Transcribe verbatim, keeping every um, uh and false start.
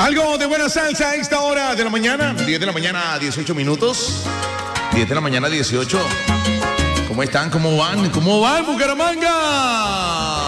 Algo de buena salsa a esta hora de la mañana. diez de la mañana, dieciocho minutos. diez de la mañana, dieciocho. ¿Cómo están? ¿Cómo van? ¿Cómo van, Bucaramanga?